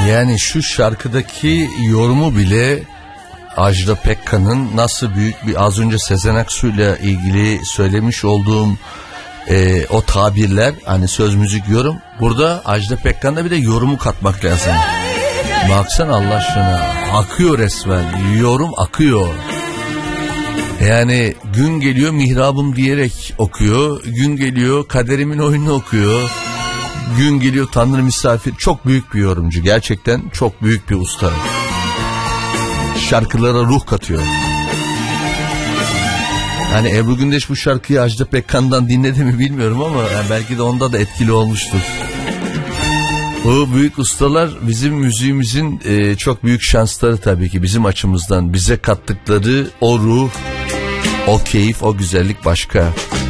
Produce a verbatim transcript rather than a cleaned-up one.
Yani şu şarkıdaki yorumu bile Ajda Pekkan'ın nasıl büyük bir, az önce Sezen Aksu'yla ilgili söylemiş olduğum e, o tabirler, hani söz müzik yorum, burada Ajda Pekkan'da bir de yorumu katmak lazım. Baksana Allah aşkına, akıyor resmen, yorum akıyor. Yani gün geliyor mihrabım diyerek okuyor, gün geliyor kaderimin oyununu okuyor, gün geliyor Tanrı misafir. Çok büyük bir yorumcu, gerçekten çok büyük bir usta. Şarkılara ruh katıyor. Hani Ebru Gündeş bu şarkıyı Ajda Pekkan'dan dinledi mi bilmiyorum ama yani belki de onda da etkili olmuştur. Bu büyük ustalar bizim müziğimizin e, çok büyük şansları tabii ki, bizim açımızdan bize kattıkları o ruh, o keyif, o güzellik başka.